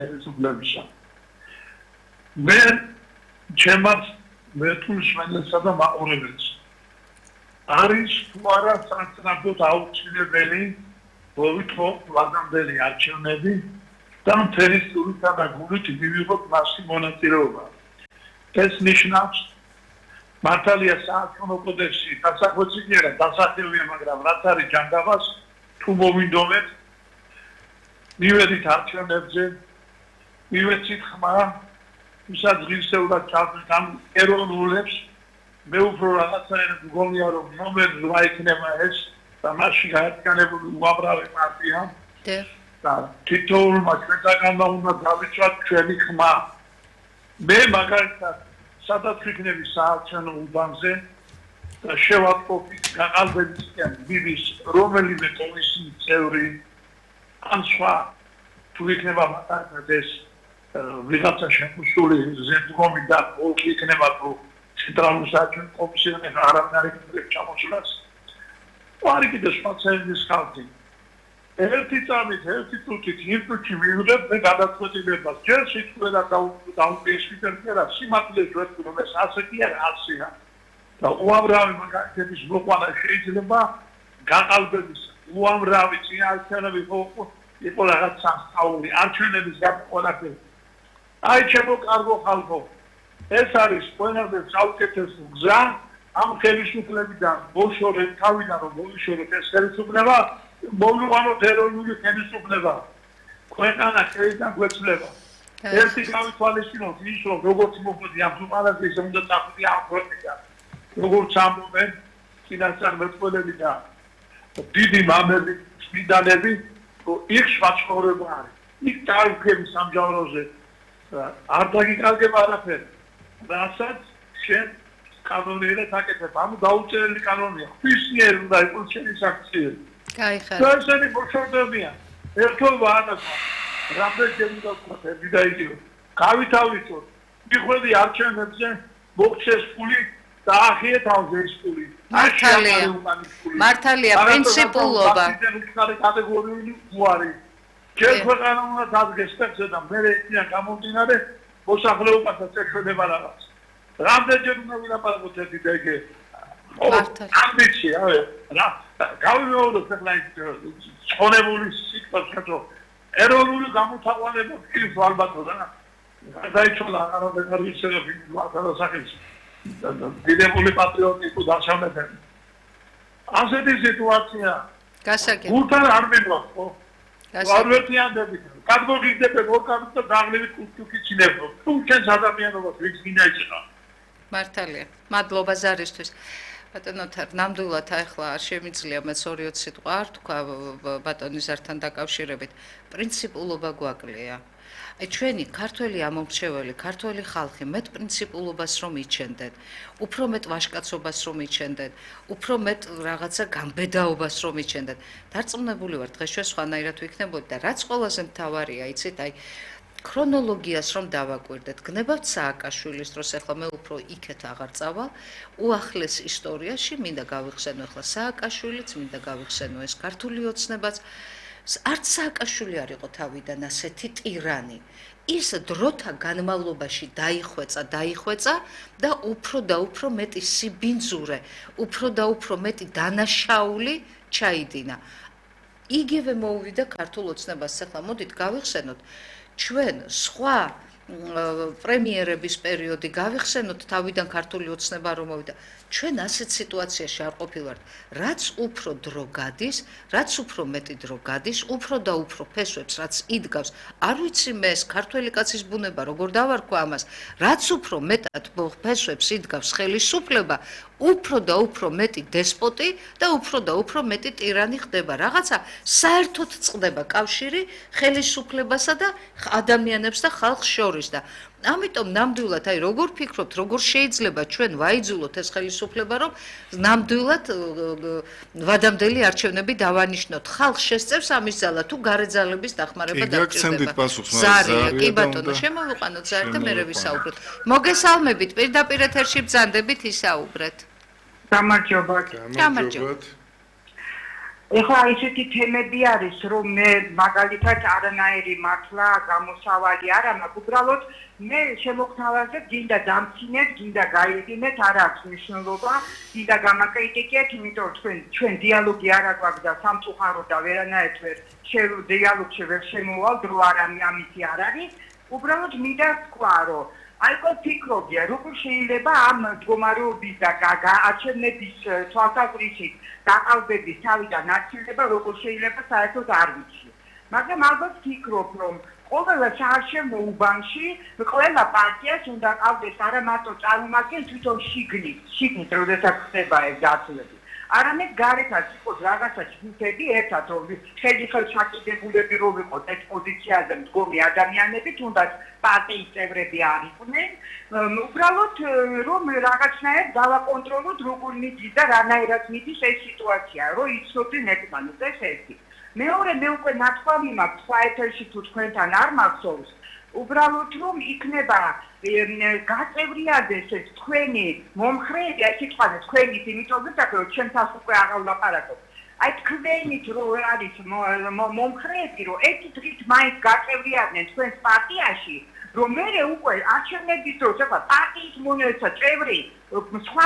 ხელისუფლებისა. მე ჩემად მეთულს მენესა და მაყურებელს. არის თუ არა სანაცვლოდ აუცილებელი მოვითხოვ ვადამდელი არჩევნები და მთელი სულითა და გულით მივიღოთ მასში მონაწილეობა. ეს ნიშნავს მართალია საარჩევნო კოდექსი დასახვეცი კი არა დასახელვია, მაგრამ რაც არის ჯანგავას თუ მოვინდომეთ მივედით არჩევნებზე, მივეცით ხმა, ვისაც ღირსეულად ჩავდით ამ ეროვნულებს, მე უფრო რაღაცაერად მგონია რომ ნომერ 8 იქნება ეს და მასში გაერთიანებული უამრავი პარტია და თითოეულმა ჩვენთანმა უნდა დავიცვათ ჩვენი ხმა. მე მაგალითად სადაც ვიქნები საარჩევნო უბანზე და შევატყობთ გაყალბებისკენ ბიბის რომელიმე კომისიის წევრი ან სხვა თუ იქნება მაგალითად ეს ვიღაცა შემოსული ზემდგომი და ოქი იქნება თუ ცენტრალურ საარჩევნო კომისიაში არავინ არ იქნება ჩამოსულას. არ იქნება სხვა ცელის ხალხი. ერთი წამით, ერთი წუთით, იმ წუთში მივიღებ მე გადაწყვეტილებას. ჯერ სიტყვა დაუპირისპირდა სიმართლეს ვერტყი რომ ეს ასე კი არა, ასეა. და უამრავი მაგალითების მოყვანა შეიძლება გაყალბების უამრავი წინააღმდეგები იყო რაღაც სასწაული არჩევნების გაყოლაფერი. აი ჩემო კარგო ხალხო, ეს არის ყველაზე საუკეთესო გზა ამ ხელისუფლებიდან მოშორეთ თავიდან რომ მოიშორეთ ეს ხელისუფლება მოვიყვანოთ ეროვნული ხელისუფლება. ქვეყანა ხელიდან გვეცლება. ერთი გავითვალისწინოთ ის რომ როგორც მოხდი ამ თვალსაზრისით უნდა წახვიდე ამ ქვეყნიდან. როგორც ამბობენ წინასწარმეტყველები და დიდი მამები, წმინდანები, იქ სვაცხოვრება არის. იქ დაიგები სამჯავროზე არ დაგიკარგება არაფერი. რასაც შენ კანონიერად აკეთებ. ამ დაუწერელი კანონია. ხისნიერ უნდა იყოს შენი საქციელი. გაიხარა. ესენი მოშორდებიან. ერთობა ანაკა. რამდენჯერ უნდა ვთქვათ, ვიდაიგიო. გავითავისოთ. მიხვედი არჩევნებზე მოხდეს ფული და ახიეთავზე ეს ფული. მართალია, პრინციპულობა. უცხარი კატეგორიული უარი. ჯერ ქვეყანა უნდა დადგეს ტექსტზე და მე ეციან გამომდინარე მოსახლეობასაც ეშვება რაღაც. რამდენჯერ უნდა ვილაპარაკოთ ერთი და იგი ამბიცია, რა გავიმეოროთ ახლა ის ცხოვრებული სიტუაცია ეროვნული გამოთაყვანება ის ალბათო და დაიჩოლა არაბეთარ ისერები მაგალითად სახის დიდებული პატრიოტი თუ დასავლეთენ ასეთი სიტუაცია გასაგებია გულთან არ მიგვაქვს ხო არ ვერთიანდებით კადმოგიგდებენ ორკანს და დაღლებით კუთკუთი ჩინებო თუ ჩვენს ადამიანობას ვიქს გინდა იცოდა მართალია მადლობა ზარისთვის ბატონო თარ ნამდვილად ახლა არ შემიძლია მეც 2-20 სიტყვა არ თქვა ბატონის ზართან დაკავშირებით პრინციპულობა გვაკლია აი ჩვენი ქართველი ამომრჩეველი ქართველი ხალხი მეტ პრინციპულობას რომ იჩენდეთ უფრო მეტ ვაჟკაცობას რომ იჩენდეთ უფრო მეტ რაღაცა გამბედაობას რომ იჩენდეთ დარწმუნებული ვარ დღეს ჩვენ სხვანაირად ვიქნებოდით და რაც ყველაზე მთავარია იცით აი ქრონოლოგიას რომ დავაკვირდეთ, გნებავთ სააკაშვილის დროს, ახლა მე უფრო იქეთ აღარ წავალ, უახლეს ისტორიაში მინდა გავიხსენო ახლა სააკაშვილიც, მინდა გავიხსენო ეს ქართული ოცნებაც, არც სააკაშვილი არ იყო თავიდან ასეთი ტირანი. ის დროთა განმავლობაში დაიხვეწა და უფრო მეტი სიბინძურე, უფრო მეტი დანაშაული ჩაიდინა. იგივე მოუვიდა ქართულ ოცნებას, ახლა მოდით გავიხსენოთ ჩვენ სხვა პრემიერების პერიოდი გავიხსენოთ თავიდან ქართული ოცნება რომ მოვიდა ჩვენ ასეთ სიტუაციაში არ ყოფილვართ რაც უფრო დრო გადის რაც უფრო მეტი დრო გადის უფრო და უფრო ფესვებს რაც იდგავს არ ვიცი მე ეს ქართველი კაცის ბუნება როგორ დავარქვა ამას რაც უფრო მეტად ფესვებს იდგავს ხელისუფლება უფრო და უფრო მეტი დესპოტი და უფრო მეტი ტირანი ხდება რაღაცა საერთოდ წყდება კავშირი ხელისუფლებასა და ადამიანებს და ხალხს შორის და ამიტომ ნამდვილად აი როგორ ფიქრობთ როგორ შეიძლება ჩვენ ვაიძულოთ ეს ხელისუფლება რომ ნამდვილად ვადამდელი არჩევნები დავანიშნოთ ხალხს შესწევს ამის ძალა თუ გარეძალების დახმარება დაგვჭირდება ზარია კი ბატონო შემოვიყვანოთ ზარი და მე ვისაუბროთ მოგესალმებით პირდაპირ ეთერში ბრძანდებით ისაუბრეთ გამარჯობა. გამარჯობა. ეხლა ისეთი თემები არის, რომ მე მაგალითად არანაირი მართლა გამოსავალი არ მაქვს, უბრალოდ მე შემოგთავაზებ, გინდა დამცინეთ, გინდა გაიგინეთ, არ აქვს მნიშვნელობა, გინდა გამაკრიტიკეთ, იმიტომ რომ ჩვენ დიალოგი არ აგვაქვს და სამწუხაროდ და ვერანაირად დიალოგში ვერ შემოვალ, დრო ამითი არ არის. უბრალოდ მინდა თქვა, რომ აი ფიქრობია, როგორ შეიძლება ამ მდგომარეობის და გააჩენების თვალსაზრისით დაყალბების თავიდან აცილება, როგორ შეიძლება საერთოდ არ ვიცი. მაგრამ ალბათ ფიქრობ, რომ ყველა საარჩევნო უბანში ყველა პარტიას უნდა ყავდეს არა მარტო წარმომადგენელი, თვითონ შიგნით, როდესაც ხდება ეს დაცულები. არამედ გარეთაც იყოს რაღაცა ჯგუფები ერთად, რომ ხელშეკრულებები რომ ვიყოთ ეს პოზიციაზე მდგომი ადამიანები, თუნდაც პარტიის წევრები არ იყვნენ, უბრალოდ რომ რაღაცნაირად დავაკონტროლოთ როგორ მიდის და რანაირად მიდის ეს სიტუაცია, რომ იცოდნენ ერთმანეთს, ეს ერთი. მეორე მე უკვე ნათქვამი მაქვს სხვა ეთერში თუ თქვენთან არ მახსოვს, უბრალოდ რომ იქნება გაწევრიადეს ეს თქვენი მომხრეები, აი სიტყვაზე თქვენით, იმიტომ რომ ჩემთანს უკვე აღარ ვლაპარაკობ. აი თქვენით რო არის მომხრეები, რომ ერთი დღით მაინც გაწევრიადნენ თქვენს პარტიაში, რომ მე უკვე არჩევნების დროს პარტიის მონეცა წევრი სხვა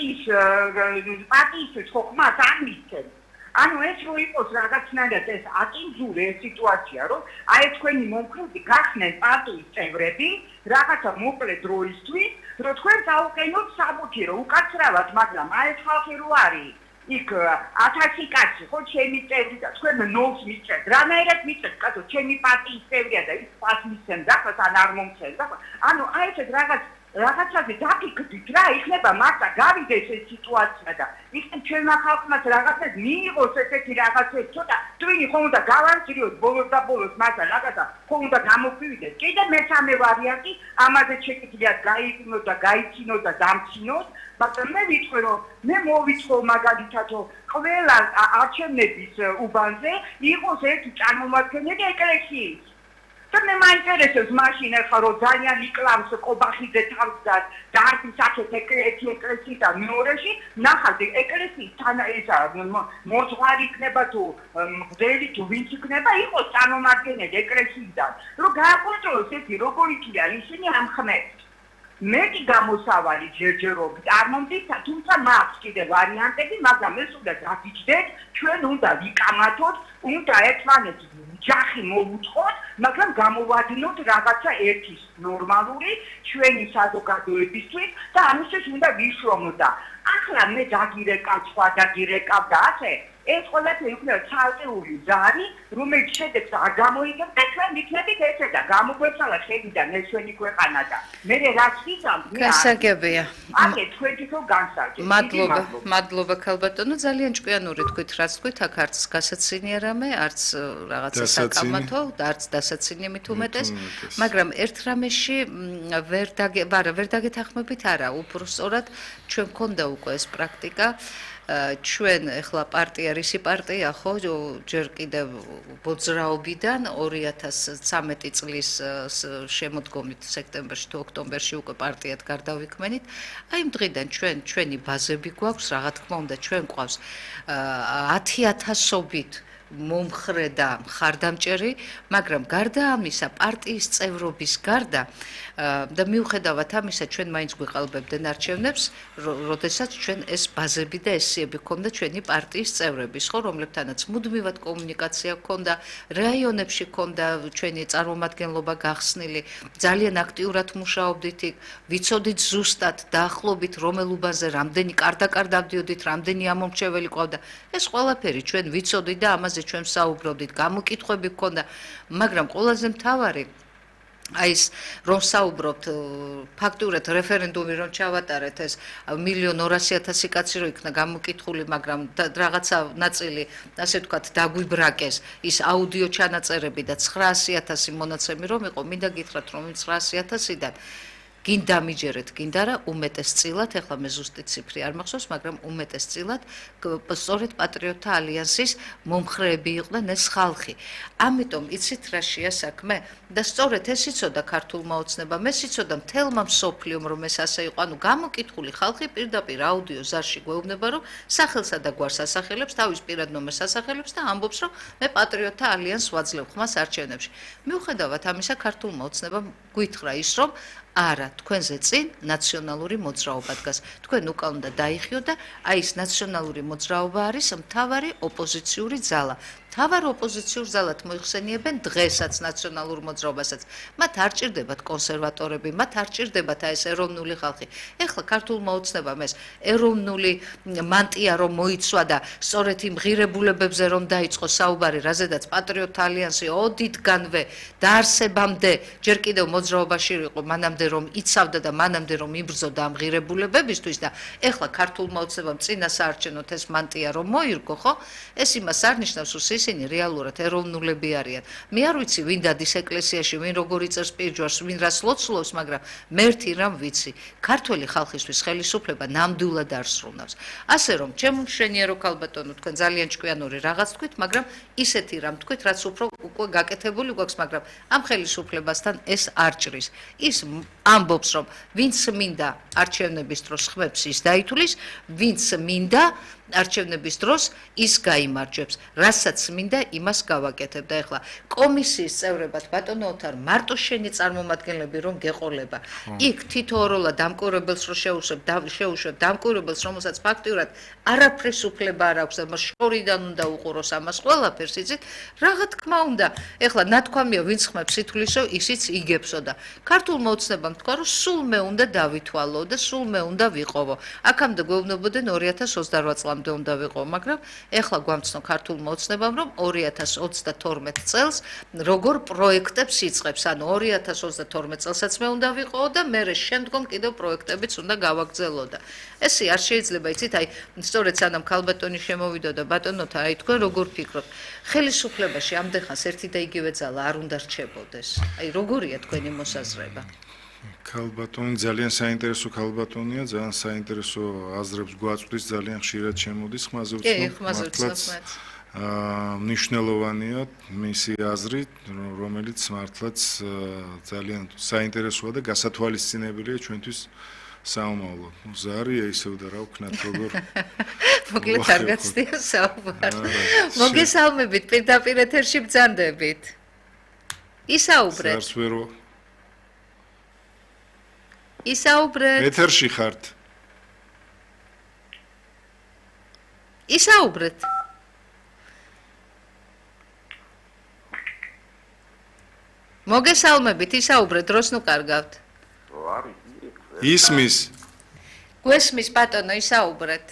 პარტიის ხმას არ მისცემ. ანუ ეს რო იყოს რაღაცნაირად ეს აკინძულე სიტუაცია, რომ აი თქვენი მომხრეები გახდნენ პარტიის წევრები, რაღაცა მოკლე დროისთვის, რომ თქვენ წაუყენოთ საბუთირო, უკაცრავად, მაგრამ აი ეს ხალხი რო არის, იქ 1000 კაცი, ხო, ჩემი წევრი და თქვენ ნოლს მისცემთ. რანაირად მისცემთ, კაცო, ჩემი პარტიის წევრია და ის პას მისცემთ, ახლა თან არ მომცემთ. ანუ აი ეს რაღაცაზე დაფიქრდით რა, იქნება მართლა გავიდეს ეს სიტუაცია და იქნებ ჩვენმა ხალხმაც რაღაცას მიიღოს ესეთი რაღაცები, ცოტა ტვინი ხომ უნდა გავანციროთ ბოლოს და ბოლოს, მაგრამ რაღაცა ხომ უნდა გამოგვივიდეს. კიდე მესამე ვარიანტი, ამაზე შეკითხიათ გაიგნოთ და გაიცინოთ და დამცინოთ, მაგრამ მე ვიტყვი, რომ მე მოვიწყო მაგალითად, რომ ყველა არჩევნების უბანზე იყოს ერთი წარმომადგენელი ეკლესიის. და მე მაინტერესებს მაშინ ახლა რომ ძალიან იკლავს ყობახიძე თავს და დარბის აქეთ ერთი ეკლესიიდან მეორეში ნახავთ ეკლესიის თან ისა მოძღვარი იქნება თუ მღვდელი თუ ვინც იქნება იყოს წარმომადგენელი ეკლესიიდან რომ გააკონტროლოს ესეთი როგორი იქნება ისინი ამ ხმებს მეტი გამოსავალი ჯერჯერობით არ მომდის თუმცა მაქვს კიდე ვარიანტები მაგრამ ეს უნდა დაგიჯდეთ ჩვენ უნდა ვიკამათოთ უნდა ერთმანეთს ჯახი მოვუწყოთ, მაგრამ გამოვადინოთ რაღაცა ერთის ნორმალური ჩვენი საზოგადოებისთვის და ამისთვის უნდა ვიშრომოთ და ახლა მე დაგირეკავ, სხვა დაგირეკავ და ასე ეს ყველაფერი იქნება ცალკეული ზარი, რომელიც შედეგს არ გამოიგებს და ჩვენ ვიქნებით ესე და გამოგვეცალა შევიდა ეს ჩვენი ქვეყანა და მე რაც ვიზამ, გასაგებია. აკე თქვენ თვითონ განსაკუთრებით. მადლობა ქალბატონო, ძალიან ჭკვიანური თქვით, რაც თქვით, აქ არც გასაცინია რამე, არც რაღაცა საკამათო, არც დასაცინი მით უმეტეს, მაგრამ ერთ რამეში ვერ დაგეთანხმებით არა, უბრალოდ ჩვენ გქონდა უკვე ეს პრაქტიკა ჩვენ ახლა პარტია რისი პარტია ხო ჯერ კიდევ მოძრაობიდან 2013 წლის შემოდგომით სექტემბერში თუ ოქტომბერში უკვე პარტიად გარდავიქმნით აი იმ დღიდან ჩვენი ბაზები გვაქვს რა თქმა უნდა ჩვენ გვყავს 10,000-ობით მომხრე და მხარდამჭერი, მაგრამ გარდა ამისა პარტიის წევრობის გარდა და მიუხედავად ამისა ჩვენ მაინც გვიყალბებდნენ არჩევნებს, როდესაც ჩვენ ეს ბაზები და ეს სიები ჰქონდა ჩვენი პარტიის წევრების, ხო, რომლებთანაც მუდმივად კომუნიკაცია ჰქონდა, რაიონებში ჰქონდა ჩვენი წარმომადგენლობა გახსნილი, ძალიან აქტიურად მუშაობდით, ვიცოდით ზუსტად დაახლოებით რომელ უბანზე რამდენი კარდაკარ დავდიოდით, რამდენი ამომრჩეველი ყავდა. ეს ყველაფერი ჩვენ ვიცოდით და ამაზე ჩვენ საუბრობდით, გამოკითხვები გქონდა, მაგრამ ყველაზე მთავარი აი ეს რომ საუბრობთ ფაქტურად რეფერენდუმი რომ ჩავატარეთ ეს 1,200,000 კაცი რო იქნა გამოკითხული, მაგრამ რაღაცა ნაწილი, ასე ვთქვათ, დაგვიბრაკეს ის აუდიო ჩანაწერები და 900,000 მონაცემი რომ იყო, მინდა გითხრათ რომ 900,000-დან გინდა მიჯერეთ, გინდა რა, უმეტესწილად, ეხლა მე ზუსტი ციფრი არ მახსოვს, მაგრამ უმეტესწილად სწორედ პატრიოტთა ალიანსის მომხრეები იყვნენ ეს ხალხი. ამიტომ იცით რა შეა საქმე? და სწორედ ეს იცოდა ქართულმა ოცნებამ, ეს იცოდა მთელმა მსოფლიომ, რომ ეს ასე იყო. ანუ გამოკითხული ხალხი პირდაპირ აუდიო ზარში გვეუბნება, რომ სახელსა და გვარს ასახელებს, თავის პირად ნომერს ასახელებს და ამბობს, რომ მე პატრიოტთა ალიანსს ვაძლევ ხმას არჩევნებში. მიუხედავად ამისა, ქართულმა ოცნებამ გვითხრა ის, რომ არა, თქვენზე წინ ნაციონალური მოძრაობა დგას. თქვენ უკან უნდა დაიხიო და აი ეს ნაციონალური მოძრაობა არის მთავარი ოპოზიციური ძალა. მთავარ ოპოზიციურ ძალად მოიხსენიებენ დღესაც ნაციონალურ მოძრაობასაც. მათ არ ჭირდებათ კონსერვატორები, მათ არ ჭირდებათ აი ეს ეროვნული ხალხი. ეხლა ქართულმა ოცნებამ ეს ეროვნული მანტია რომ მოიცვა და სწორედ იმ ღირებულებებზე რომ დაიწყო საუბარი, რაზედაც პატრიოტთა ალიანსი ოდითგანვე დაარსებამდე ჯერ კიდევ მოძრაობაში იყო, მანამდე რომ იცავდა და მანამდე რომ იბრძოდა ამ ღირებულებებისთვის და ეხლა ქართულმა ოცნებამ წინა საარჩევნოდ ეს მანტია რომ მოირგო, ხო? ეს იმას არ ნიშნავს, რომ ისინი რეალურად ეროვნულები არიან. მე არ ვიცი, ვინ დადის ეკლესიაში, ვინ როგორ იწერს პირჯვარს, ვინ რას ლოცულობს, მაგრამ მე ერთი რამ ვიცი, ქართველი ხალხისთვის ხელისუფლება ნამდვილად არ სრულნავს. ასე რომ, ჩემ მშვენიერო ქალბატონო, თქვენ ძალიან ჭკვიანური რაღაც თქვით, მაგრამ ისეთი რამ თქვით, რაც უფრო უკვე გაკეთებული გვაქვს, მაგრამ ამ ხელისუფლებასთან ეს არ ჭრის. ის ამბობს, რომ ვინც მინდა არჩევნების დროს ხმებს ის დაითulis, ვინც მინდა არჩევნების დროს ის გაიმარჯვებს, რასაც მინდა იმას გავაკეთებ და ეხლა კომისიის წევრებად ბატონო ოთარ მარტო შენი წარმომადგენლები რომ გეყოლება. იქ თითოეულა დამკვირვებელს რო შეუშვებ დამკვირვებელს, რომელსაც ფაქტიურად არაფრის უფლება არ აქვს და შორიდან უნდა უყუროს ამას ყველაფერს, იცით? რა თქმა უნდა, ეხლა ნათქვამია ვინც ხმებს ითulisო, ისიც იგებსო და ქართულმა ოცნებამ თქვა, რომ სულ მე უნდა დავითვალო და სულ მე უნდა ვიყოვო. აქამდე გვეუბნებოდნენ 2028 წლამდე უნდა ვიყო, მაგრამ ეხლა გვამცნო ქართულმა ოცნებამ, რომ 2032 წელს როგორ პროექტებს იწყებს, ანუ 2032 წელსაც მე უნდა ვიყო და მე შემდგომ კიდევ პროექტებიც უნდა გავაგრძელო და ესე არ შეიძლება, იცით, აი სწორედ სანამ ქალბატონი შემოვიდა და ბატონოთა, აი თქვენ როგორ ფიქრობთ, ხელისუფლებაში ამდენხანს ერთი და იგივე ძალა არ უნდა რჩებოდეს? აი როგორია თქვენი მოსაზრება? ქალბატონი ძალიან საინტერესო ქალბატონია, ძალიან საინტერესო აზრებს გვაწვდის, ძალიან ხშირად შემოდის ხმაზე ვცნობ. მნიშვნელოვანია მისი აზრი, რომელიც მართლაც ძალიან საინტერესოა და გასათვალისწინებელია ჩვენთვის საომავლო. ზარია ისევ და რა ვქნათ როგორ. მოკლედ არ გაცდია საუბარი. მოგესალმებით, პირდაპირ ეთერში ბრძანდებით. ისაუბრეთ. ზარსვერო ისაუბრეთ. ეთერში ხართ. ისაუბრეთ. მოგესალმებით, ისაუბრეთ, დროს ნუ კარგავთ. ისმის. გვესმის ბატონო, ისაუბრეთ.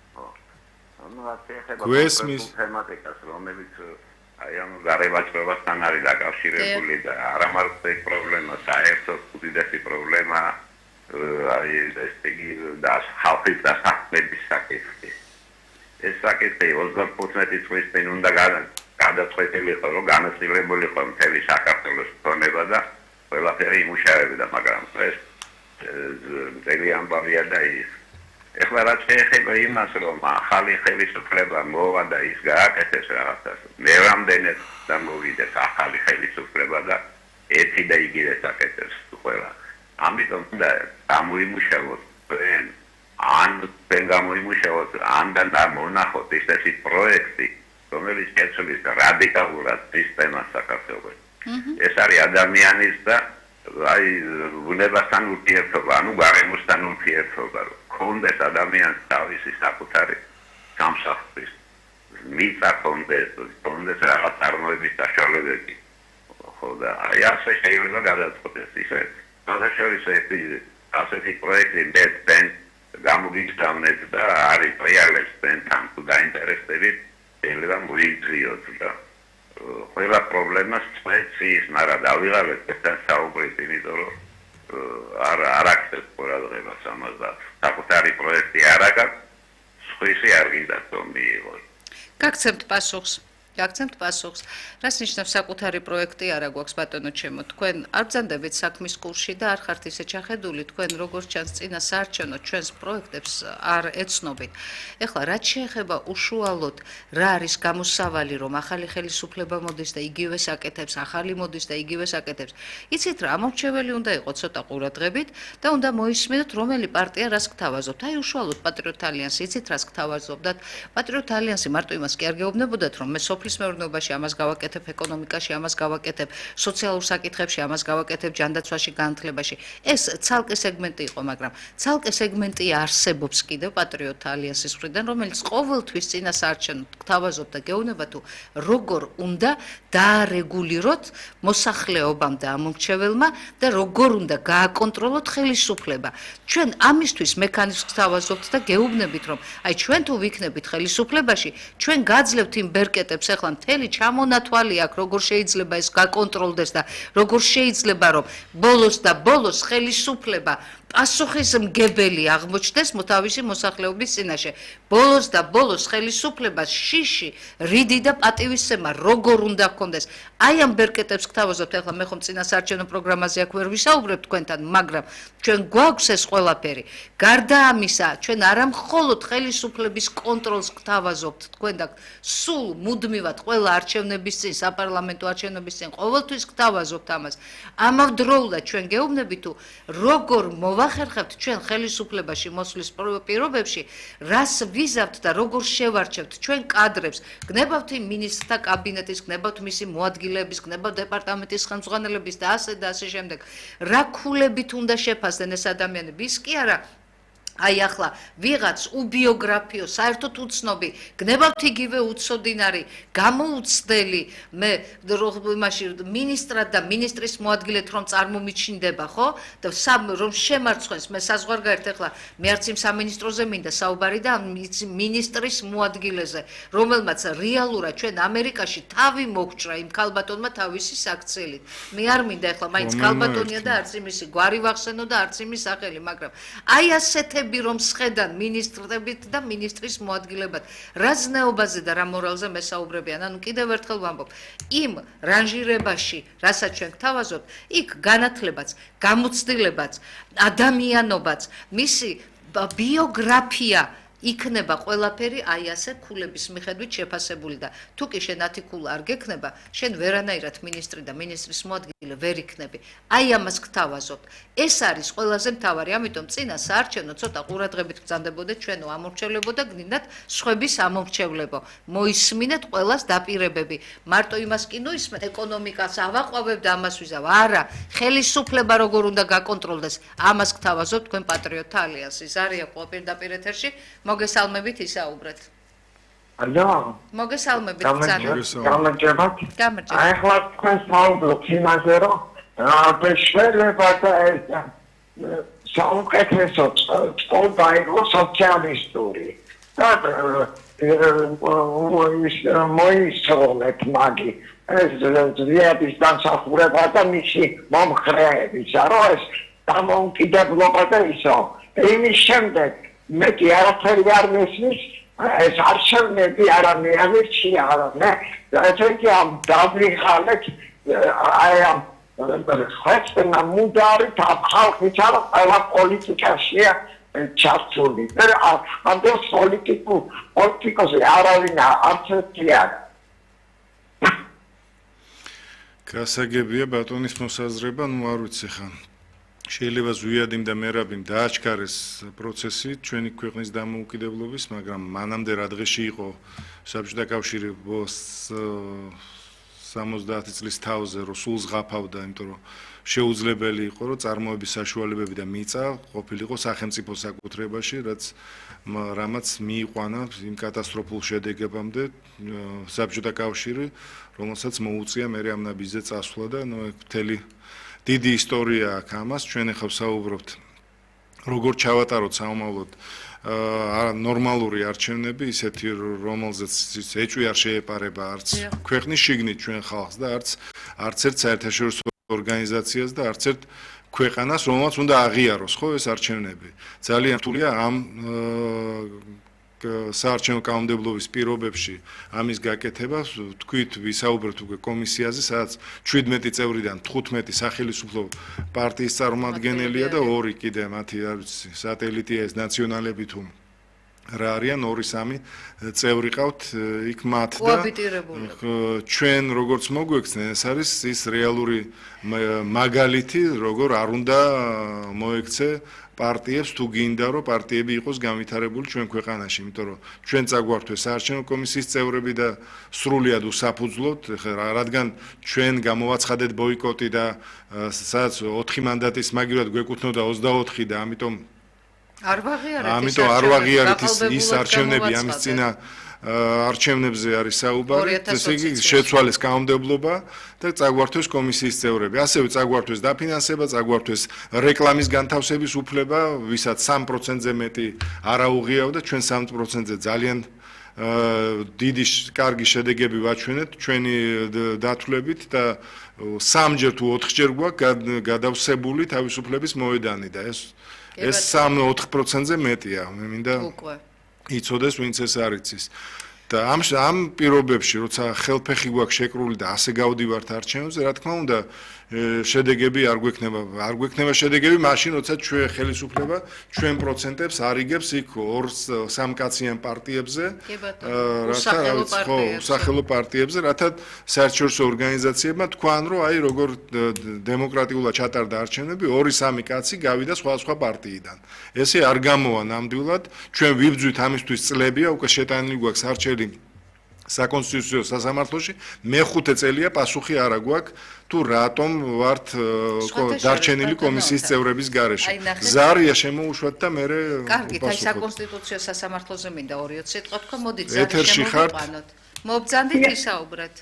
გვესმის. თემატიკას, რომელიც აი ამ გარემოწმებასთან არის დაკავშირებული და არა მარტო ეს პრობლემა, საერთოდ უდიდესი პრობლემა აი ეს იგი და ხალხის დასაქმების საკითხი. ეს საკითხი 25 წლის წინ უნდა გადაწყვეტილიყო, რომ განაწილებული იყო მთელი საქართველოს ქონება და ყველაფერი იმუშავებდა, მაგრამ ეს ძელი ამბავია და ის. ეხლა რაც შეეხება იმას, რომ ახალი ხელისუფლება მოვა და ის გააკეთეს რაღაცას, მე რამდენად დამოვიდეს ახალი ხელისუფლება და ერთი და იგივე საკეთებს ყველა. ამიტომ უნდა გამოიმუშავოთ ჩვენ, ან ჩვენ გამოიმუშავოთ, ან და მონახოთ ისეთი პროექტი, რომელიც შეცვლის რადიკალურად სისტემას საქართველოს. ეს არის ადამიანის და აი ბუნებასთან ურთიერთობა, ანუ გარემოსთან ურთიერთობა, რომ კონდეს ადამიანს თავისი საკუთარი სამსახურის მიწა კონდეს რაღაც წარმოების საშუალებები. ხო და აი ასე შეიძლება გადაწყვეტეს ისე. გადაშორისო ასეთი პროექტი ბენ გამოგიგზავნეთ და არის რეალებს თან თუ დაინტერესდებით, შეიძლება მოიწვიოთ და ყველა პრობლემას წვეცის, მაგრამ დავიღალეთ ესთან საუბრით, იმიტომ რომ არ აქცევს ყურადღებას ამას და საკუთარი პროექტი არ აქვს, სხვისი არ გინდა რომ მიიღოს. გაგცემთ პასუხს. გაგცემთ პასუხს. რას ნიშნავს საკუთარი პროექტი არა გვაქვს ბატონო ჩემო. თქვენ არ ბრძანდებით საქმის კურსში და არ ხართ ისე ჩახედული, თქვენ როგორც ჩანს წინა საარჩევნო ჩვენს პროექტებს არ ეცნობით. ეხლა რაც შეეხება უშუალოდ რა არის გამოსავალი, რომ ახალი ხელისუფლება მოდის და იგივე საკეთებს, ახალი მოდის და იგივე საკეთებს. იცით რა, ამორჩეველი უნდა იყოს ცოტა ყურადღებით და უნდა მოისმინოთ რომელი პარტია რას გთავაზობთ. აი უშუალოდ პატრიოტ ალიანსი იცით რას გთავაზობდათ? პატრიოტ ალიანსი მარტო იმას კი არ გეუბნებოდათ, რომ მე სოფლის მეურნეობაში ამას გავაკეთებ, ეკონომიკაში ამას გავაკეთებ, სოციალურ საკითხებში ამას გავაკეთებ, ჯანდაცვაში, განათლებაში. ეს ცალკე სეგმენტი იყო, მაგრამ ცალკე სეგმენტი არსებობს კიდევ პატრიოტ ალიანსის მხრიდან, რომელიც ყოველთვის წინა საარჩევნოდ გთავაზობ და გეუბნება თუ როგორ უნდა დაარეგულიროთ მოსახლეობამ და ამომრჩეველმა და როგორ უნდა გააკონტროლოთ ხელისუფლება. ჩვენ ამისთვის მექანიზმს გთავაზობთ და გეუბნებით, რომ აი ჩვენ თუ ვიქნებით ხელისუფლებაში, ჩვენ გაძლევთ იმ ბერკეტებს ახლა მთელი ჩამონათვალი აქვს, როგორ შეიძლება ეს გაკონტროლდეს და როგორ შეიძლება რომ ბოლოს და ბოლოს ხელისუფლება პასუხისმგებელი აღმოჩნდეს თავისი მოსახლეობის წინაშე. ბოლოს და ბოლოს ხელისუფლებას შიში, რიდი და პატივისცემა როგორ უნდა ჰქონდეს. აი ამ ბერკეტებს გთავაზობთ, ახლა მე ხომ წინა საარჩევნო პროგრამაზე აქ ვერ ვისაუბრებ თქვენთან, მაგრამ ჩვენ გვაქვს ეს ყველაფერი. გარდა ამისა, ჩვენ არა მხოლოდ ხელისუფლების კონტროლს გთავაზობთ თქვენ და სულ მუდმივად ყველა არჩევნების წინ, საპარლამენტო არჩევნების წინ ყოველთვის გთავაზობთ ამას. ამავდროულად ჩვენ გეუბნებით თუ როგორ ვახერხებთ ჩვენ ხელისუფლებაში მოსვლის პირობებში, რას ვიზავთ და როგორ შევარჩევთ ჩვენ კადრებს, გნებავთ იმ მინისტრთა კაბინეტის, გნებავთ მისი მოადგილეების, გნებავთ დეპარტამენტის ხელმძღვანელების და ასე შემდეგ. რა ქულებით უნდა შეფასდნენ ეს ადამიანები? ის კი არა აი ახლა ვიღაც უბიოგრაფიო, საერთოდ უცნობი, გნებავთ იგივე უცოდინარი, გამოუცდელი მე იმაში მინისტრად და მინისტრის მოადგილედ რომ წარმომიჩნდება, ხო? და რომ შემარცხოს მე საზღვარგარეთ ახლა მე არც იმ სამინისტროზე მინდა საუბარი და მინისტრის მოადგილეზე, რომელმაც რეალურად ჩვენ ამერიკაში თავი მოგჭრა იმ ქალბატონმა თავისი საქციელით. მე არ მინდა ახლა მაინც ქალბატონია და არც იმისი გვარი ვახსენო და არც იმის სახელი, მაგრამ აი ასეთი რომ სხედან მინისტრებით და მინისტრის მოადგილებად. რა ზნეობაზე და რა მორალზე მესაუბრებიან? ანუ კიდევ ერთხელ ვამბობ, იმ რანჟირებაში, რასაც ჩვენ გთავაზობთ, იქ განათლებაც, გამოცდილებაც, ადამიანობაც, მისი ბიოგრაფია იქნება ყველაფერი აი ასე ქულების მიხედვით შეფასებული და თუ კი შენ 10 ქულა არ გექნება, შენ ვერანაირად მინისტრი და მინისტრის მოადგილე ვერ იქნები. აი ამას გთავაზობთ. ეს არის ყველაზე მთავარი, ამიტომ წინა საარჩევნო ცოტა ყურადღებით გრძანდებოდეთ ჩვენო ამორჩევლებო და გნინდათ სხვების ამორჩევლებო. მოისმინეთ ყველას დაპირებები. მარტო იმას კი ნოისმენ ეკონომიკას ავაყვავებ და ამას ვიზავ. არა, ხელისუფლება როგორ უნდა გაკონტროლდეს, ამას გთავაზობთ თქვენ პატრიოტ ალიანსი. ზარია პირდაპირ ეთერში მოგესალმებით ისაუბრეთ. ალო. მოგესალმებით გამარჯობათ. აი ახლა თქვენ საუბრობთ იმაზე, რომ შეიძლება და ეს საუკეთესო წყობა იყოს სოციალისტური. და მოისროლეთ მაგი ეს ზიადის დამსახურება და მისი მომხრეების, რომ ეს დამოუკიდებლობა და ისო. იმის შემდეგ მეტი არაფერი არ მესმის, ეს არჩევნები არამე აღირჩია, არამე ესეთი ამ დავრიხალეთ აი ამ ხესტნა მუდარით ხალხის არა ყველა პოლიტიკაშია ჩართული. ამ დროს პოლიტიკოსი არავინ არც ერთი არა. გასაგებია ბატონის მოსაზრება, ნუ არ ვიცი ხან. შეიძლება ზვიადიმ და მერაბიმ დააჩქარეს პროცესი ჩვენი ქვეყნის დამოუკიდებლობის, მაგრამ მანამდე რა დღეში იყო საბჭოთა კავშირი 70 წლის თავზე, რომ სულ ზღაფავდა, იმიტომ რომ შეუძლებელი იყო, რომ წარმოების საშუალებები და მიწა ყოფილიყო სახელმწიფო საკუთრებაში, რამაც მიიყვანა იმ კატასტროფულ შედეგებამდე საბჭოთა კავშირი, რომელსაც მოუწია მე ამ ნაბიჯზე წასვლა და მთელი დიდი ისტორია აქვს ამას, ჩვენ ახლა ვსაუბრობთ როგორ ჩავატაროთ საომავლოდ ნორმალური არჩევნები, ისეთი რომელზეც ეჭვი არ შეეპარება არც ქვეყნის შიგნით ჩვენ ხალხს და არც ერთ საერთაშორისო ორგანიზაციას და არც ერთ ქვეყანას, რომელსაც უნდა აღიაროს ხო ეს არჩევნები. ძალიან რთულია ამ საარჩევნო კანონმდებლობის პირობებში ამის გაკეთება, თქვით ვისაუბრეთ უკვე კომისიაზე, სადაც 17 წევრიდან 15 სახელმწიფო პარტიის წარმომადგენელია და 2 კიდე მათი არის სატელიტია ეს ნაციონალები თუ რა არიან 2-3 წევრი ყავთ იქ მათ და ჩვენ როგორც მოგვექცნენ ეს არის ის რეალური მაგალითი როგორ არ უნდა მოექცე პარტიებს თუ გინდა რომ პარტიები იყოს განვითარებული ჩვენ ქვეყანაში, იმიტომ რომ ჩვენ წაგვართვეს საარჩევნო კომისიის წევრები და სრულიად უსაფუძვლოდ, რადგან ჩვენ გამოვაცხადეთ ბოიკოტი და სადაც 4 მანდატის მაგივრად გვეკუთვნოდა 24 და ამიტომ არ ვაღიარეთ ის არჩევნები ამის წინა არჩევნებზე არის საუბარი, ესე იგი შეცვალეს კანონმდებლობა და წაგვართვეს კომისიის წევრები. ასევე წაგვართვეს დაფინანსება, წაგვართვეს რეკლამის განთავსების უფლება, ვისაც 3%-ზე მეტი არ აუღიავდა, ჩვენ 3%-ზე ძალიან დიდი კარგი შედეგები ვაჩვენეთ ჩვენი დათვლებით და 3-ჯერ თუ 4-ჯერ გვაქვს გადავსებული თავისუფლების მოედანი და ეს 3-4%-ზე მეტია. მე მინდა იცოდეს ვინც ეს არ იცის. და ამ პირობებში, როცა ხელფეხი გვაქვს შეკრული და ასე გავდივართ არჩევნებზე, რა თქმა უნდა, შედეგები არ გვექნება შედეგები მაშინ, როცა ჩვენ ხელისუფლება ჩვენ პროცენტებს არიგებს იქ 2-3 კაციან პარტიებზე, უსახელო პარტიებზე, რათა საერთაშორისო ორგანიზაციებმა თქვან, რომ აი როგორ დემოკრატიულად ჩატარდა არჩევნები, 2-3 კაცი გავიდა სხვა პარტიიდან. ესე არ გამოვა ნამდვილად, ჩვენ ვიბძვით ამისთვის წლებია, უკვე შეტანილი გვაქვს არჩეული საკონსტიტუციო სასამართლოში, მე-5 წელია პასუხი არ აგვაქვს თუ რატომ ვართ დარჩენილი კომისიის წევრების გარეშე. ზარია შემოუშვათ და მე კარგით, აი საკონსტიტუციო სასამართლოზე მინდა 2 სიტყვა თქვა, მოდით ზარი შემოვიყვანოთ. მობრძანდით ვისაუბრეთ.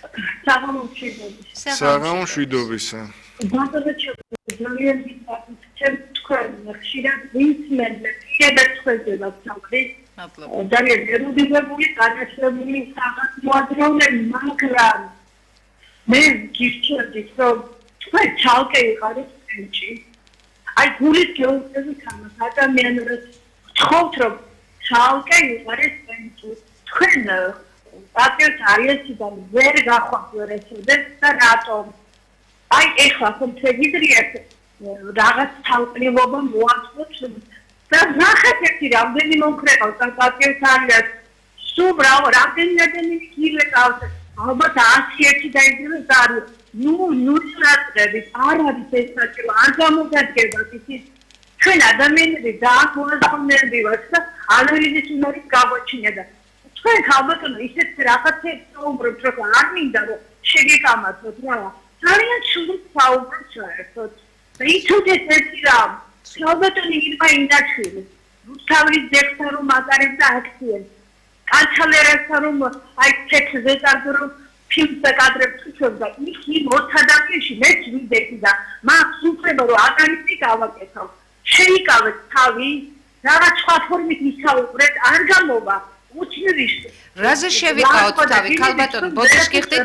საღამო მშვიდობისა. ბატონო ძალიან ვიწევთ თქვენ ხშირად ვინცმენდეთ შედაცხვედება თავი ძალიან ერუდირებული განათლებული სახელმწიფოადრეულები, მაგრამ მე გირჩევთ რომ თქვენ ცალკე იყარით ცენტრი. აი გულის გეუბნებით ამას ადამიანებს ვთხოვთ რომ ცალკე იყარით ცენტრი. თქვენ პარტიის არიესიდან ვერ გახვაფერეთ და რატომ? აი ეხლა კონფედერაციას რაღაც თავყნილობა მოაწყოთ და ნახეთ ერთი რამდენი მომხრეყავს ამ პარტიის არიას სულ რამდენი გილეკავს ალბათ 101 დაიძინოს არის ნუ სტრატეგიით არ არის ეს საჭირო არ გამოგადგება ისიც ჩვენ ადამიანები დაახლოებული ვართ და ანალიზის უნარის გაგვაჩინა და თქვენ ალბათ ისეთ რაღაცებს საუბრობთ რომ არ მინდა რომ შეგეკამათოთ რა ძალიან ჩუდით საუბრობთ საერთოდ და იცოდეთ ერთი რამ ალბათონი ირმა ინდაშვილი რუსთავის ძეგლთან რომ ატარებდა აქციებს კანცელერასთან რომ აი თეთრზე წარდგა რომ ფილმს აკადრებს უშვებდა ის 20 ადამიანში მეც ვიდექი და მაქვს უფლება რომ აკანისტი გავაკეთო შეიკავეთ თავი რაღაც სხვა ფორმით ისაუბრეთ არ გამოვა უჩნევის რაზე შევიკავოთ თავი ქალბატონო ბოდიშ გიხდით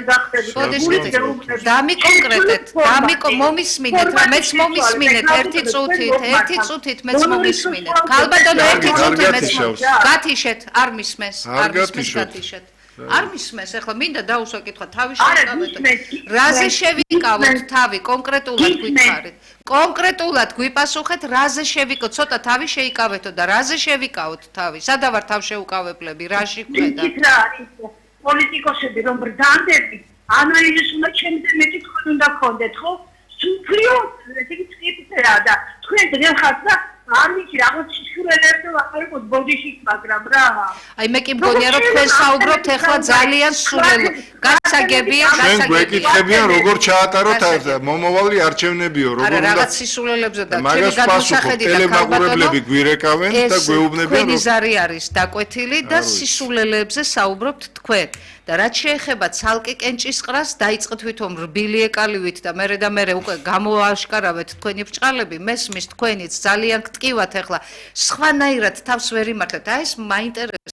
დამიკონკრეტეთ მომისმინეთ რა მეც მომისმინეთ ერთი წუთით მეც მომისმინეთ ქალბატონო ერთი წუთი მეც გათიშეთ არ მისმენს გათიშეთ არ მისმენს ახლა მინდა დაუსვა კითხვა თავი შევიკავოთ რაზე შევიკავოთ თავი კონკრეტულად გითხარით კონკრეტულად გვიპასუხეთ რაზე შევიკავოთ ცოტა თავი შეიკავეთო და რაზე შევიკავოთ თავი სადავარ თავშეუკავებლები რაში ხვედა რა არის პოლიტიკოსები რომ ბრდანდები ანალიზის უნდა ჩემზე მეტი თქვენ უნდა გქონდეთ ხო სუფლიო ესე იგი წიფწერა და თქვენ დღეს ხართ არ ვიცი რაღაც შურელებს და ვახარებოდ ბოდიშით მაგრამ რა აი მე კი მგონია რომ თქვენ საუბრობთ ახლა ძალიან სულელო გასაგებია ჩვენ გვეკითხებიან როგორ ჩაატაროთ მომავალი არჩევნებიო როგორ უნდა რაღაც სისულელებზე და ჩემი გადმოსახედი და ტელემაყურებლები გვირეკავენ და გვეუბნებიან თქვენი ზარი არის დაკვეთილი და სისულელებზე საუბრობთ თქვენ და რაც შეეხება ცალკე კენჭისყრას დაიწყეთ ვითომ რბილი ეკალივით და მერე უკვე გამოაშკარავეთ თქვენი ბრჭყალები მესმის თქვენიც ძალიან გტკივათ ახლა სხვანაირად თავს ვერ იმართეთ აი ეს მაინტერესებს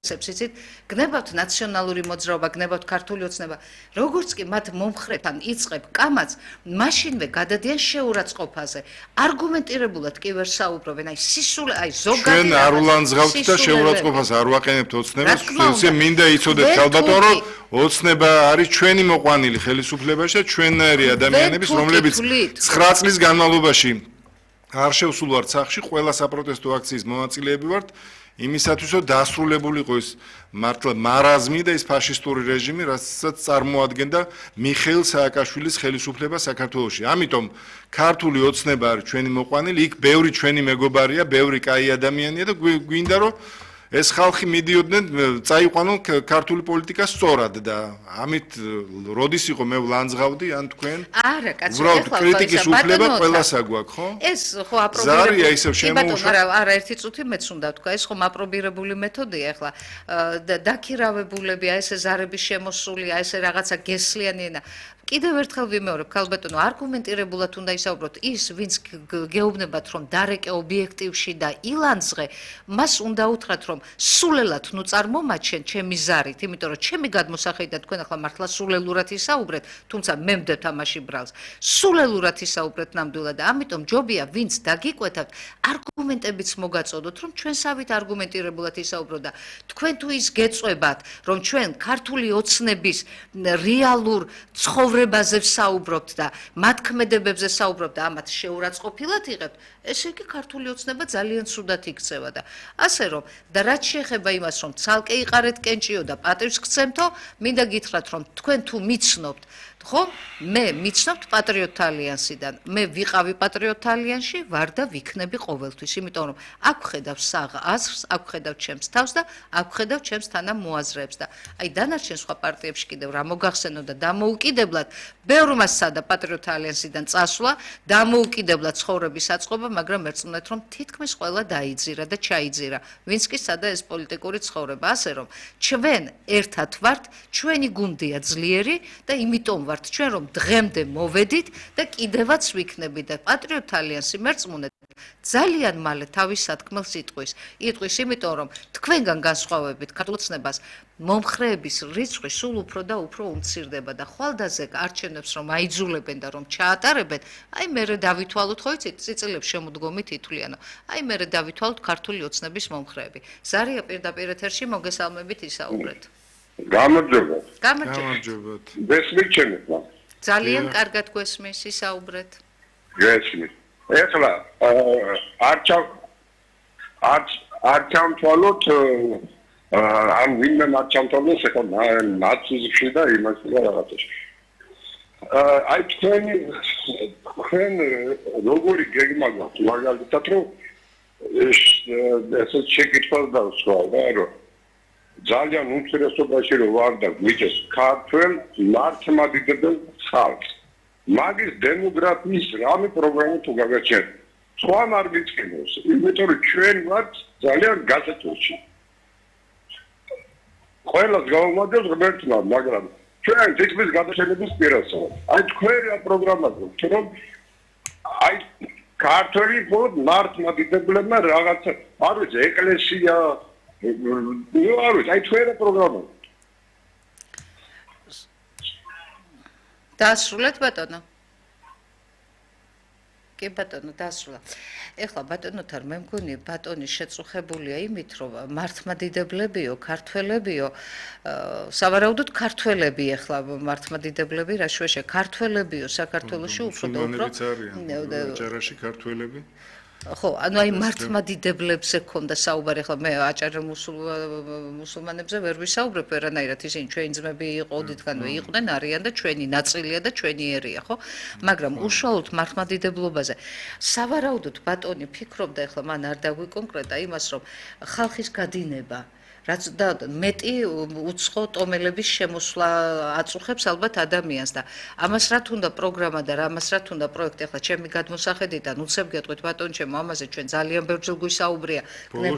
იცით, გნებავთ ნაციონალური მოძრაობა, გნებავთ ქართული ოცნება. როგორც კი მათ მომხრეთან იწყებ კამაც, მაშინვე გადადიან შეურაცხყოფაზე. არგუმენტირებულად კი ვერ საუბრობენ, აი სისულე, აი ზოგადი ჩვენ არ ულანძღავთ და შეურაცხყოფას არ ვაყენებთ ოცნებას. ჩვენ მინდა იცოდეთ ალბათო რომ ოცნება არის ჩვენი მოყვანილი ხელისუფლებაში და ჩვენნაირი ადამიანების, რომლებიც 9 წლის განმავლობაში არ შევსულვართ სახლში, ყველა საპროტესტო აქციის მონაწილეები ვართ. იმისათვის რომ დასრულებულიყო ის მართლა მარაზმი და ის ფაშისტური რეჟიმი, რასაც წარმოადგენდა მიხეილ სააკაშვილის ხელისუფლება საქართველოში. ამიტომ ქართული ოცნება არის ჩვენი მოყვანილი, იქ ბევრი ჩვენი მეგობარია, ბევრი კაი ადამიანია და გვინდა რომ ეს ხალხი მიდიოდნენ, წაიყვანონ ქართული პოლიტიკა სწორად და ამით როდის იყო მე ვლანძღავდი ან თქვენ? არა, კაცო, უბრალოდ კრიტიკის უფლება ყველას აგვაქვს, ხო? ეს ხო აპრობირებული. ზარია ისევ შემოუშვა. არა, ერთი წუთი მეც უნდა თქვა, ეს ხომ აპრობირებული მეთოდია ახლა. დაქირავებულებია, ესე ზარების შემოსულია, ესე რაღაცა გესლიანი ენა. კიდევ ერთხელ ვიმეორებ, ქალბატონო, არგუმენტირებულად უნდა ისაუბროთ. ის, ვინც გეუბნებათ, რომ დარეკე ობიექტივში და ილანძღე, მას უნდა უთხრათ, რომ სულელად ნუ წარმომაჩენ ჩემი ზარით, იმიტომ რომ ჩემი გადმოსახედიდან თქვენ ახლა მართლა სულელურად ისაუბრეთ, თუმცა მე მდებთ ამაში ბრალს. სულელურად ისაუბრეთ ნამდვილად და ამიტომ ჯობია, ვინც დაგიკვეთავთ, არგუმენტებიც მოგაწოდოთ, რომ ჩვენსავით არგუმენტირებულად ისაუბროთ და თქვენ თუ ის გეწვებათ, რომ ჩვენ ქართული ოცნების რეალურ ცხოვრებაზე საუბრობთ და მათ ქმედებებზე საუბრობთ და ამათ შეურაცხყოფილად იღებთ, ესე იგი ქართული ოცნება ძალიან ცუდად იქცევა და ასე რომ და რაც შეეხება იმას, რომ ცალკე იყარეთ კენჭიო და პატივს გცემთო, მინდა გითხრათ, რომ თქვენ თუ მიცნობთ ხო? მე მიცნობთ პატრიოტთა ალიანსიდან. მე ვიყავი პატრიოტთა ალიანსში, ვარ და ვიქნები ყოველთვის, იმიტომ რომ აქ ხედავ საღ აზრს, აქ ხედავ ჩემს თავს და აქ ხედავ ჩემს თანამოაზრეებს და აი დანარჩენ სხვა პარტიებში კიდევ რა მოგახსენო და დამოუკიდებლად ბევრმა სცადა პატრიოტთა ალიანსიდან წასვლა, დამოუკიდებლად ცხოვრების აწყობა, მაგრამ ერწმუნეთ რომ თითქმის ყველა დაიძირა და ჩაიძირა. ვინც კი სცადა ეს პოლიტიკური ცხოვრება, ასე რომ ჩვენ ერთად ვართ, ჩვენი გუნდია ძლიერი და იმიტომ ვართ ჩვენ რომ დღემდე მოვედით და კიდევაც ვიქნებით და პატრიოტთა ალიანსი მერწმუნეთ ძალიან მალე თავის სათქმელს იტყვის, იმიტომ რომ თქვენგან განსხვავებით ქართულ ოცნებას მომხრეების რიცხვი სულ უფრო და უფრო უმცირდება და ხვალდაზე არჩევნებს რომ აიძულებენ და რომ ჩაატარებენ, აი მერე დავითვალოთ ხო იცით, წიწილებს შემოდგომით ითვლიანო. აი მერე დავითვალოთ ქართული ოცნების მომხრეები. ზარია პირდაპირ ეთერში მოგესალმებით ისაუბრეთ. გამარჯობათ. გამარჯობათ. გესმით ჩემს? ძალიან კარგად გვესმის, ისაუბრეთ. გესმით. ეხლა არჩამთვალოთ ამ ვინმე მარჩამთვალოს ეხლა ნაციზმში და იმაში და რაღაცაში. აი თქვენ როგორი გეგმა გაქვთ მაგალითად რომ ეს შეკითხვას დავსვა რა ძალიან უმცირესობაში რომ ვარ და გვიჭეს ქართველ მართლმადიდებელ ხალხს. მაგის დემოგრაფიის რამე პროგრამა თუ გაგაჩერეთ. სხვა არ გიწყენოს, იმიტომ რომ ჩვენ ვართ ძალიან გასაჭირში. ყველას გავუმართებთ ღმერთმა, მაგრამ ჩვენ თითქმის გადაშენების პირას ვართ. აი თქვენი პროგრამა გვაქვს, რომ აი ქართველი მხოლოდ მართლმადიდებლებმა რაღაცა, არ ვიცი, ეკლესია არ ვიცი, აი თქვენი პროგრამა. დასრულეთ ბატონო. კი ბატონო, დასრულა. ეხლა ბატონოთარ მე მგონი ბატონი შეწუხებულია იმით, რომ მართლმადიდებლებიო, ქართველებიო, სავარაუდოდ ქართველები ეხლა მართლმადიდებლები რა შუაშია, ქართველებიო საქართველოში უფრო და უფრო აჭარაში ქართველები ხო, ანუ აი მართლმადიდებლებზე ქონდა საუბარი, ახლა მე აჭარ მუსულმანებზე ვერ ვისაუბრებ ვერანაირად, ისინი ჩვენი ძმები იყო, ოდითგანვე იყვნენ, არიან და ჩვენი ნაწილია და ჩვენი ერია, ხო? მაგრამ უშუალოდ მართლმადიდებლობაზე სავარაუდოდ ბატონი ფიქრობდა, ახლა მან არ დაგვიკონკრეტა იმას, რომ ხალხის გადინება რაც და მეტი უცხო ტომელების შემოსვლა აწუხებს ალბათ ადამიანს და ამას რა თუნდა პროგრამა და ამას რა თუნდა პროექტი ახლა ჩემი გადმოსახედიდან უცებ გეტყვით ბატონო ჩემო ამაზე ჩვენ ძალიან ბევრჯერ გვისაუბრია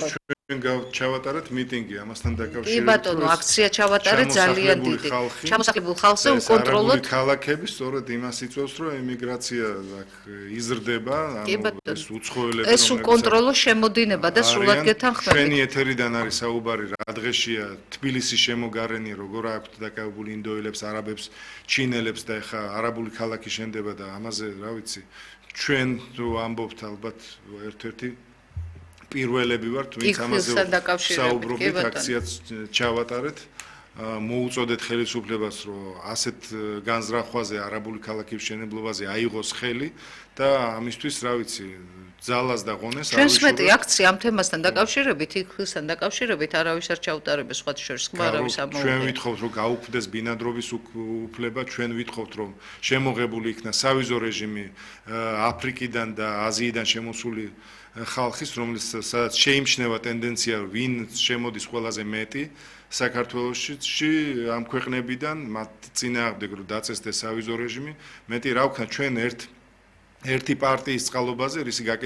ჩავატარეთ მიტინგი ამასთან კი დაკავშირებით. ბატონო, აქცია ჩავატარეთ ძალიან დიდი. ჩამოსახლებულ ხალხზე უკონტროლოთ. ქალაქები სწორედ იმას იწვევს, რომ ემიგრაცია აქ იზრდება, ეს უცხოელები ეს უკონტროლო შემოდინება და სრულად გეთანხმებით. ჩვენი ეთერიდან არის საუბარი რა დღეშია თბილისის შემოგარენი, როგორ აქვთ დაკავებული ინდოელებს, არაბებს, ჩინელებს და ეხა არაბული ქალაქი შენდება და ამაზე, რა ვიცი, ჩვენ ამბობთ ალბათ ერთ-ერთი პირველები ვართ, ვინც ამაზე საუბრობთ, აქციაც ჩავატარეთ. მოუწოდეთ ხელისუფლებას, რომ ასეთ განზრახვაზე, არაბული ქალაქის მშენებლობაზე აიღოს ხელი და ამისთვის, რა ვიცი, ძალას და ღონეს ჩვენს მეტი აქცია ამ თემასთან დაკავშირებით, იქთან დაკავშირებით არავის არ ჩაუტარებს სხვა შორის, ხმა არავის ამოუღია. ჩვენ ვითხოვთ, რომ გაუქმდეს ბინადრობის უფლება, ჩვენ ვითხოვთ, რომ შემოღებული იქნა სავიზო რეჟიმი აფრიკიდან და აზიიდან შემოსული ხალხის, რომლის სადაც შეიმჩნევა ტენდენცია, ვინ შემოდის ყველაზე მეტი საქართველოში ამ ქვეყნებიდან, მათ წინააღმდეგ რომ დაწესდეს სავიზო რეჟიმი, მეტი რა ვქნა ჩვენ ერთი პარტიის წყალობაზე, რისი